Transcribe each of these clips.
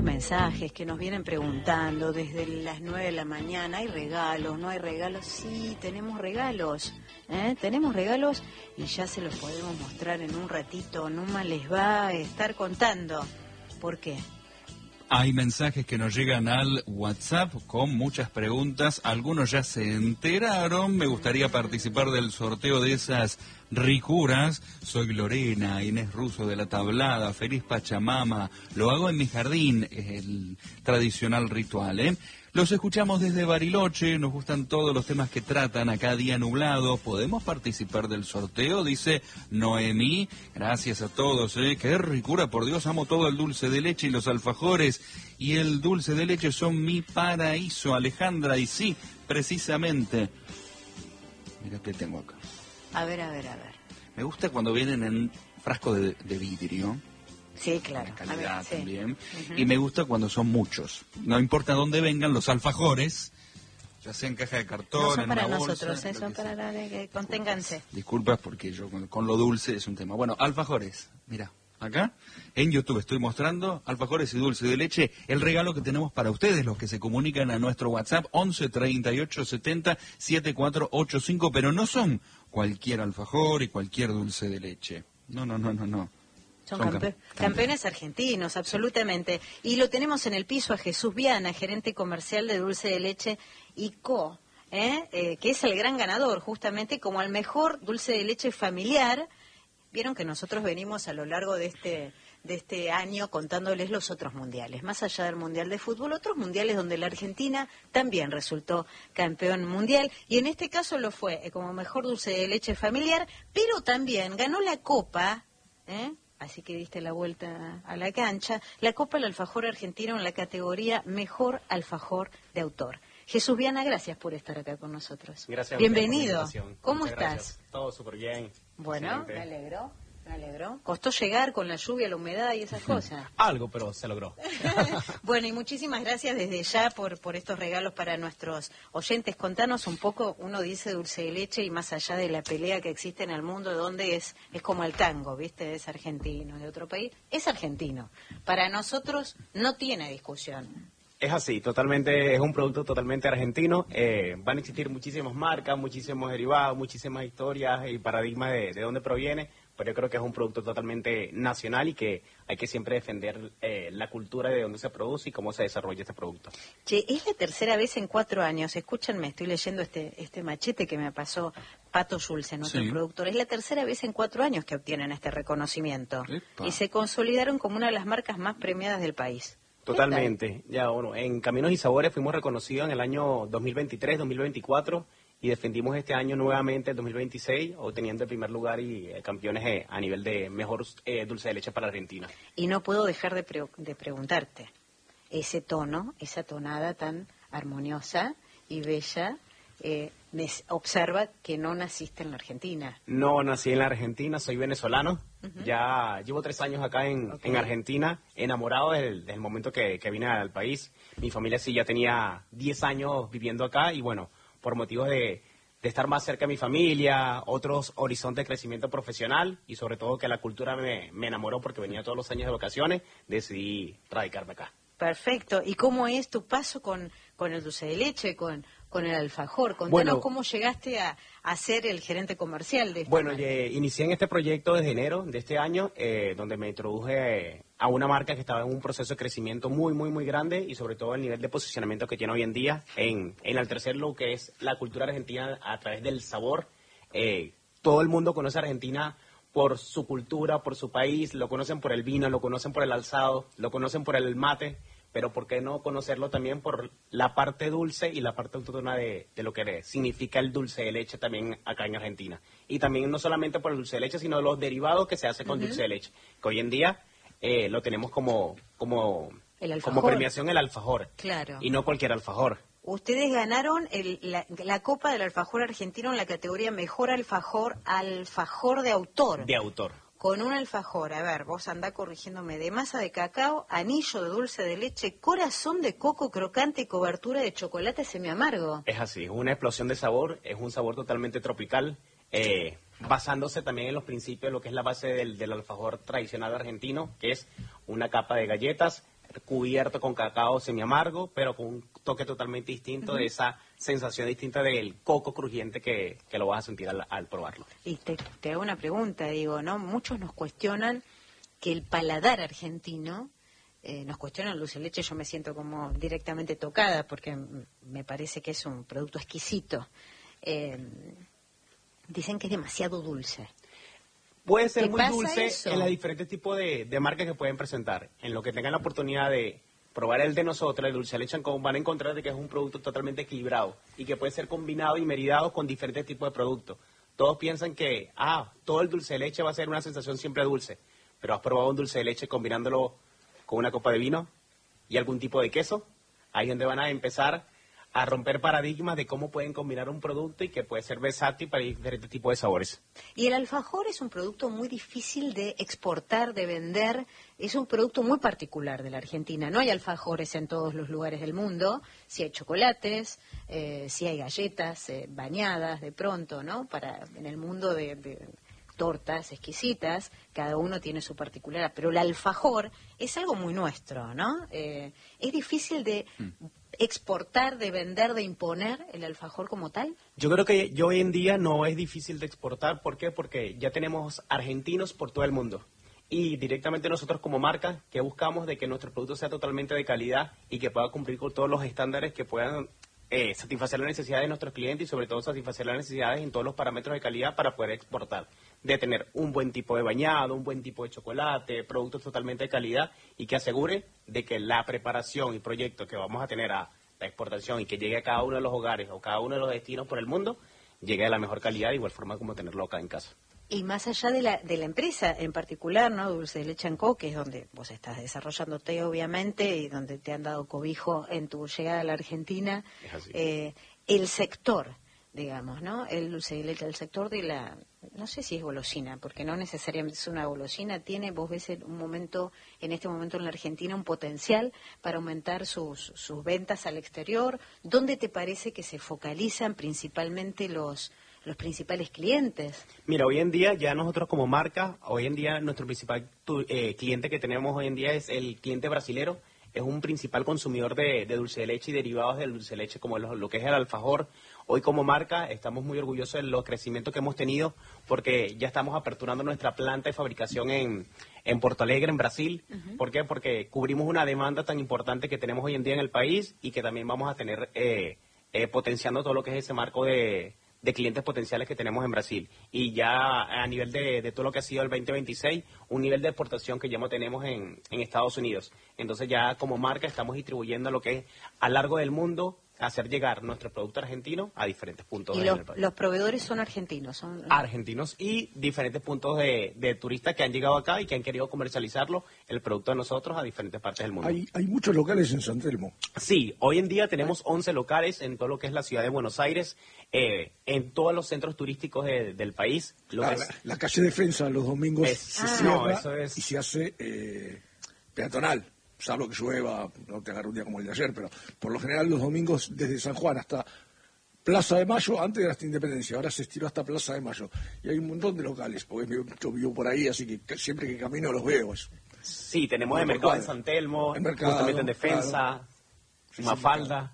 mensajes que nos vienen preguntando desde las 9 de la mañana. ¿Hay regalos? ¿No hay regalos? Sí, tenemos regalos. Tenemos regalos y ya se los podemos mostrar en un ratito. Numa les va a estar contando. ¿Por qué? Hay mensajes que nos llegan al WhatsApp con muchas preguntas. Algunos ya se enteraron. Me gustaría participar del sorteo de esas ricuras. Soy Lorena, Inés Russo de La Tablada. Feliz Pachamama. Lo hago en mi jardín. Es el tradicional ritual, ¿eh? Los escuchamos desde Bariloche, nos gustan todos los temas que tratan, acá día nublado. ¿Podemos participar del sorteo? Dice Noemí. Gracias a todos, ¿eh? Qué ricura, por Dios, amo todo el dulce de leche y los alfajores. Y el dulce de leche son mi paraíso, Alejandra. Y sí, precisamente. Mira qué tengo acá. A ver. Me gusta cuando vienen en frasco de vidrio. Sí, claro. La calidad sí. también. Uh-huh. Y me gusta cuando son muchos. No importa dónde vengan los alfajores, ya sea en caja de cartón, no son en para una nosotros, bolsa, son para la que conténganse. Disculpas porque yo con lo dulce es un tema. Bueno, alfajores, mira, acá en YouTube estoy mostrando alfajores y dulce de leche, el regalo que tenemos para ustedes, los que se comunican a nuestro WhatsApp 11 38 70 7485, pero no son cualquier alfajor y cualquier dulce de leche. No. Son campeones argentinos, absolutamente. Y lo tenemos en el piso a Jesús Viana, gerente comercial de Dulce de Leche y Co., que es el gran ganador, justamente como el mejor dulce de leche familiar. Vieron que nosotros venimos a lo largo de este año contándoles los otros mundiales. Más allá del Mundial de Fútbol, otros mundiales donde la Argentina también resultó campeón mundial. Y en este caso lo fue como mejor dulce de leche familiar, pero también ganó la Copa, así que diste la vuelta a la cancha, la Copa del Alfajor Argentino en la categoría Mejor Alfajor de Autor. Jesús Viana, gracias por estar acá con nosotros. Gracias. Bienvenido. ¿Cómo Muchas estás? Gracias. Todo súper bien. Bueno, Excelente. me alegro. Costó llegar con la lluvia, la humedad y esas cosas. Algo, pero se logró. Bueno, y muchísimas gracias desde ya por estos regalos para nuestros oyentes. Contanos un poco, uno dice dulce de leche y más allá de la pelea que existe en el mundo, donde es como el tango, ¿viste? Es argentino, de otro país, es argentino. Para nosotros no tiene discusión. Es así, totalmente, es un producto totalmente argentino. Van a existir muchísimas marcas, muchísimos derivados, muchísimas historias y paradigmas de dónde proviene, pero yo creo que es un producto totalmente nacional y que hay que siempre defender la cultura de dónde se produce y cómo se desarrolla este producto. Che, es la tercera vez en 4 años, escúchanme, estoy leyendo este machete que me pasó Pato Schulze, nuestro productor. Es la tercera vez en 4 años que obtienen este reconocimiento. Epa. Y se consolidaron como una de las marcas más premiadas del país. Totalmente. Ya, bueno, en Caminos y Sabores fuimos reconocidos en el año 2023, 2024 y defendimos este año nuevamente, el 2026, obteniendo el primer lugar y campeones a nivel de mejor dulce de leche para Argentina. Y no puedo dejar de preguntarte, ese tono, esa tonada tan armoniosa y bella, observa que no naciste en la Argentina. No nací en la Argentina, soy venezolano. Ya llevo 3 años acá en Argentina, enamorado desde el momento que vine al país. Mi familia sí ya tenía 10 años viviendo acá y bueno, por motivos de estar más cerca de mi familia, otros horizontes de crecimiento profesional y sobre todo que la cultura me enamoró porque venía todos los años de vacaciones, decidí radicarme acá. Perfecto. ¿Y cómo es tu paso con el dulce de leche, con el alfajor? Contanos cómo llegaste a ser el gerente comercial de esta marca. Inicié en este proyecto desde enero de este año, donde me introduje a una marca que estaba en un proceso de crecimiento muy grande y sobre todo el nivel de posicionamiento que tiene hoy en día en el tercer lo que es la cultura argentina a través del sabor. Todo el mundo conoce a Argentina por su cultura, por su país, lo conocen por el vino, lo conocen por el alzado, lo conocen por el mate, pero ¿por qué no conocerlo también por la parte dulce y la parte autóctona de lo que significa el dulce de leche también acá en Argentina? Y también no solamente por el dulce de leche, sino los derivados que se hace con dulce de leche, que hoy en día lo tenemos como premiación el alfajor, claro. Y no cualquier alfajor. Ustedes ganaron la Copa del Alfajor Argentino en la categoría Mejor Alfajor de Autor. De autor. Con un alfajor, a ver, vos andá corrigiéndome, de masa de cacao, anillo de dulce de leche, corazón de coco crocante y cobertura de chocolate semiamargo. Es así, es una explosión de sabor, es un sabor totalmente tropical, basándose también en los principios de lo que es la base del alfajor tradicional argentino, que es una capa de galletas, cubierto con cacao semi-amargo, pero con un toque totalmente distinto de esa sensación distinta del coco crujiente que lo vas a sentir al probarlo. Y te hago una pregunta, digo, ¿no? Muchos nos cuestionan que el paladar argentino, nos cuestionan el dulce de leche, yo me siento como directamente tocada porque me parece que es un producto exquisito. Dicen que es demasiado dulce. Puede ser ¿Qué muy pasa dulce eso? en los diferentes tipos de marcas que pueden presentar. En lo que tengan la oportunidad de probar el de nosotros, el dulce de leche Ancón, van a encontrar de que es un producto totalmente equilibrado y que puede ser combinado y meridado con diferentes tipos de productos. Todos piensan que, todo el dulce de leche va a ser una sensación siempre dulce, pero ¿has probado un dulce de leche combinándolo con una copa de vino y algún tipo de queso? Ahí es donde van a empezar a romper paradigmas de cómo pueden combinar un producto y que puede ser versátil para diferentes tipos de sabores. Y el alfajor es un producto muy difícil de exportar, de vender. Es un producto muy particular de la Argentina. No hay alfajores en todos los lugares del mundo. Sí hay chocolates, sí hay galletas bañadas de pronto, ¿no? En el mundo de tortas exquisitas, cada uno tiene su particular. Pero el alfajor es algo muy nuestro, ¿no? Es difícil de exportar, de vender, de imponer el alfajor como tal. Yo creo que hoy en día no es difícil de exportar. ¿Por qué? Porque ya tenemos argentinos por todo el mundo. Y directamente nosotros como marca que buscamos de que nuestro producto sea totalmente de calidad y que pueda cumplir con todos los estándares que puedan satisfacer las necesidades de nuestros clientes y sobre todo satisfacer las necesidades en todos los parámetros de calidad para poder exportar. De tener un buen tipo de bañado, un buen tipo de chocolate, productos totalmente de calidad y que asegure de que la preparación y proyecto que vamos a tener a la exportación y que llegue a cada uno de los hogares o cada uno de los destinos por el mundo, llegue a la mejor calidad, de igual forma como tenerlo acá en casa. Y más allá de la empresa en particular, ¿no? Dulce de Leche Ancó, que es donde vos estás desarrollándote obviamente y donde te han dado cobijo en tu llegada a la Argentina, Es así. El sector, digamos, ¿no? El dulce de leche, el sector de no sé si es golosina, porque no necesariamente es una golosina, vos ves en este momento en la Argentina un potencial para aumentar sus ventas al exterior. ¿Dónde te parece que se focalizan principalmente los principales clientes? Mira, hoy en día ya nosotros como marca, hoy en día nuestro principal cliente que tenemos hoy en día es el cliente brasilero. Es un principal consumidor de dulce de leche y derivados del dulce de leche como lo que es el alfajor. Hoy como marca estamos muy orgullosos de los crecimientos que hemos tenido porque ya estamos aperturando nuestra planta de fabricación en Porto Alegre, en Brasil. ¿Por qué? Porque cubrimos una demanda tan importante que tenemos hoy en día en el país y que también vamos a tener potenciando todo lo que es ese marco de clientes potenciales que tenemos en Brasil. Y ya a nivel de todo lo que ha sido el 2026, un nivel de exportación que ya no tenemos en Estados Unidos. Entonces ya como marca estamos distribuyendo lo que es a largo del mundo, hacer llegar nuestro producto argentino a diferentes puntos Y del país. los proveedores son argentinos. Argentinos y diferentes puntos de turistas que han llegado acá y que han querido comercializarlo, el producto de nosotros, a diferentes partes del mundo. Hay muchos locales en San Telmo. Sí, hoy en día tenemos 11 locales en todo lo que es la ciudad de Buenos Aires, en todos los centros turísticos del país. La calle Defensa los domingos se cierra eso es. y se hace peatonal. Salvo que llueva, no te agarre un día como el de ayer, pero por lo general los domingos desde San Juan hasta Plaza de Mayo, antes era hasta Independencia, ahora se estiró hasta Plaza de Mayo. Y hay un montón de locales, porque yo vivo por ahí, así que siempre que camino los veo. Sí, tenemos el mercado de San Telmo, justamente en Defensa, claro. Mafalda.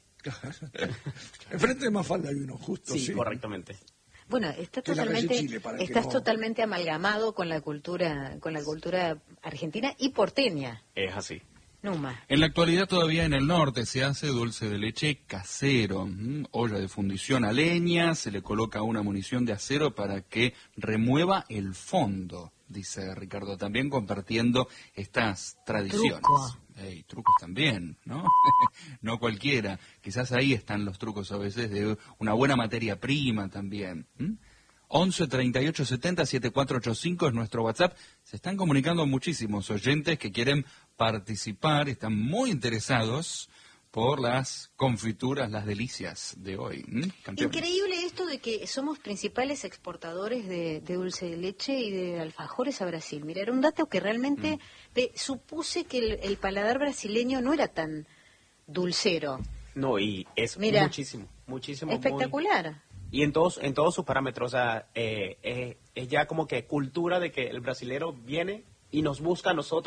Enfrente de Mafalda hay uno, justo. Sí, correctamente. Bueno, estás totalmente amalgamado con la cultura argentina y porteña. Es así. Numa. En la actualidad todavía en el norte se hace dulce de leche casero, olla de fundición a leña, se le coloca una munición de acero para que remueva el fondo, dice Ricardo, también compartiendo estas tradiciones. Trucos también, ¿no? No cualquiera. Quizás ahí están los trucos a veces de una buena materia prima también. 11 38 70 7485 es nuestro WhatsApp. Se están comunicando muchísimos oyentes que quieren participar, están muy interesados por las confituras, las delicias de hoy. Increíble esto de que somos principales exportadores de dulce de leche y de alfajores a Brasil. Mira, era un dato que realmente supuse que el paladar brasileño no era tan dulcero. No, y es muchísimo. Espectacular. Y en todos sus parámetros, o sea, es ya como que cultura de que el brasilero viene y nos busca a nosotros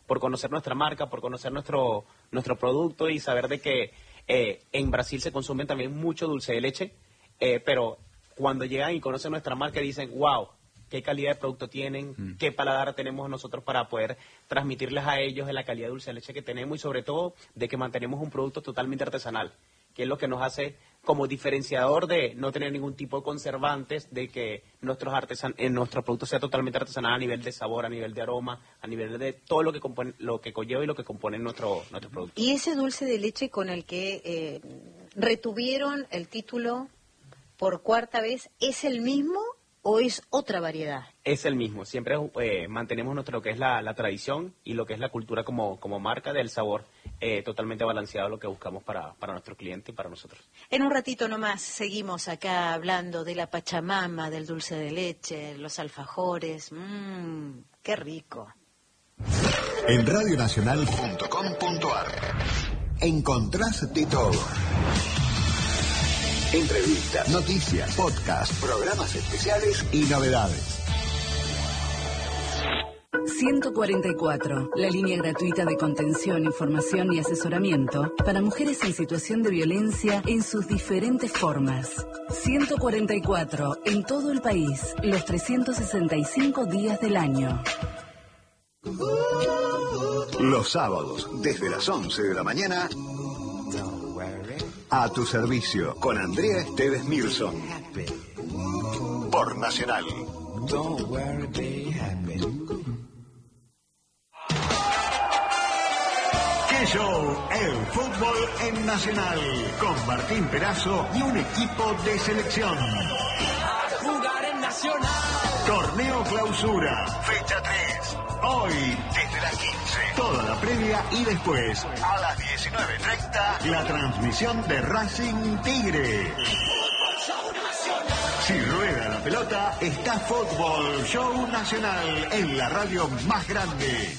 por conocer nuestra marca, por conocer nuestro producto y saber de que en Brasil se consume también mucho dulce de leche, pero cuando llegan y conocen nuestra marca dicen, wow, qué calidad de producto tienen, qué paladar tenemos nosotros para poder transmitirles a ellos de la calidad de dulce de leche que tenemos y sobre todo de que mantenemos un producto totalmente artesanal, que es lo que nos hace como diferenciador de no tener ningún tipo de conservantes, de que nuestro producto sea totalmente artesanal a nivel de sabor, a nivel de aroma, a nivel de todo lo que compone, lo que conlleva y lo que compone nuestro producto. ¿Y ese dulce de leche con el que retuvieron el título por cuarta vez es el mismo o es otra variedad? Es el mismo, siempre mantenemos lo que es la tradición y lo que es la cultura como marca del sabor totalmente balanceado, lo que buscamos para nuestro cliente y para nosotros. En un ratito nomás seguimos acá hablando de la pachamama, del dulce de leche, los alfajores. ¡Qué rico! En radionacional.com.ar encontrás de todo. Entrevistas, noticias, podcasts, programas especiales y novedades. 144, la línea gratuita de contención, información y asesoramiento para mujeres en situación de violencia en sus diferentes formas. 144, en todo el país, los 365 días del año. Los sábados, desde las 11 de la mañana, a tu servicio, con Andrea Esteves Nilsson. Por Nacional. ¡Qué show! El fútbol en Nacional. Con Martín Perazo y un equipo de selección. Jugar en Nacional. Torneo Clausura, fecha 3. Hoy, desde las 15. Toda la previa y después, a las 19:30, la transmisión de Racing Tigre. Si rueda la pelota, está Fútbol Show Nacional en la radio más grande.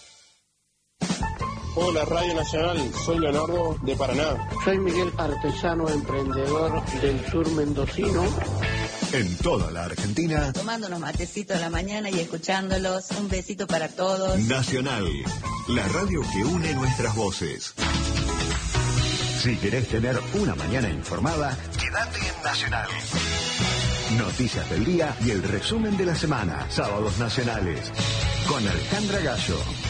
Hola Radio Nacional, soy Leonardo de Paraná. Soy Miguel Artesano, emprendedor del sur mendocino. En toda la Argentina. Tomando unos matecitos a la mañana y escuchándolos. Un besito para todos. Nacional, la radio que une nuestras voces. Si querés tener una mañana informada, quédate en Nacional. Noticias del día y el resumen de la semana. Sábados nacionales. Con Alejandra Gallo.